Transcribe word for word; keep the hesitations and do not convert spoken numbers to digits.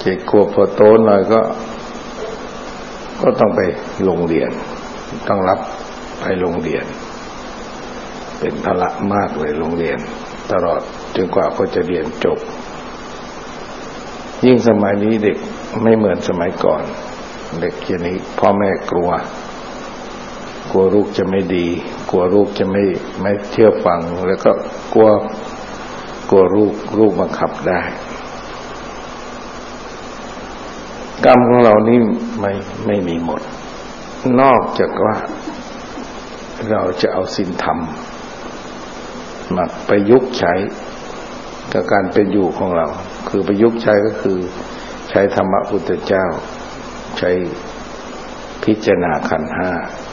เด็กขวบพอโตหน่อยก็ก็ต้องไปโรงเรียนต้องรับไปโรงเรียนเป็นภาระมากเลยโรงเรียนตลอดจนกว่าเขาจะเรียนจบยิ่งสมัยนี้เด็กไม่เหมือนสมัยก่อนเด็กอย่างนี้พ่อแม่กลัวกลัวลูกจะไม่ดีกลัวลูกจะไม่ไม่เชื่อฟังแล้วก็กลัวกลัวลูกลูกบังคับได้กรรมของเรานี่ไม่ไม่มีหมดนอกจากว่าเราจะเอาศีลธรรมมาประยุกต์ใช้กับการเป็นอยู่ของเราคือประยุกต์ใช้ก็คือใช้ธรรมะพุทธเจ้าใช้พิจารณาขันธ์ห้า